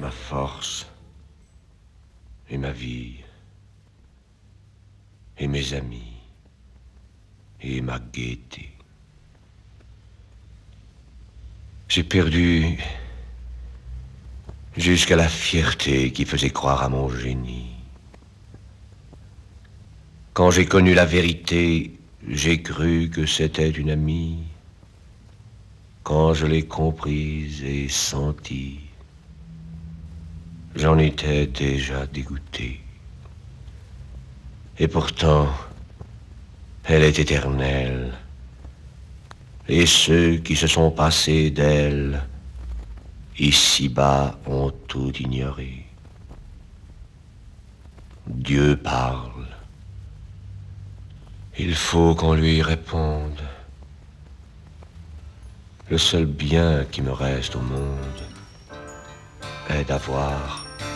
ma force, et ma vie, et mes amis, et ma gaieté. J'ai perdu jusqu'à la fierté qui faisait croire à mon génie. Quand j'ai connu la vérité, j'ai cru que c'était une amie. Quand je l'ai comprise et sentie, j'en étais déjà dégoûté. Et pourtant, elle est éternelle. Et ceux qui se sont passés d'elle, ici-bas, ont tout ignoré. Dieu parle. Il faut qu'on lui réponde. Le seul bien qui me reste au monde est d'avoir